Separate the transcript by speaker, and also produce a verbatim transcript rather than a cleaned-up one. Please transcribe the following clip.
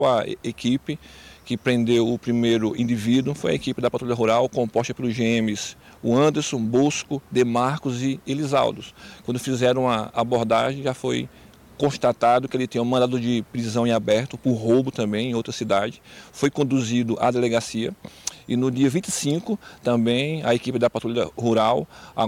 Speaker 1: A equipe que prendeu o primeiro indivíduo foi a equipe da Patrulha Rural, composta pelos G Ms o Anderson, Bosco, Demarcos e Elisaldos. Quando fizeram a abordagem, já foi constatado que ele tinha um mandado de prisão em aberto, por roubo também, em outra cidade. Foi conduzido à delegacia. E no dia vinte e cinco, também, a equipe da Patrulha Rural